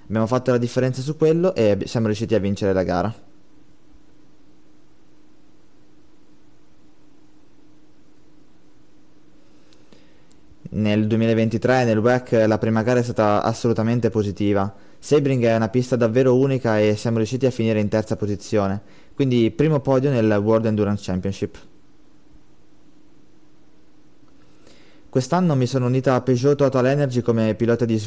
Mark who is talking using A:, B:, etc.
A: Abbiamo fatto la differenza su quello e siamo riusciti a vincere la gara. Nel 2023 nel WEC la prima gara è stata assolutamente positiva. Sebring è una pista davvero unica e siamo riusciti a finire in terza posizione, quindi primo podio nel World Endurance Championship. Quest'anno mi sono unita a Peugeot Total Energy come pilota di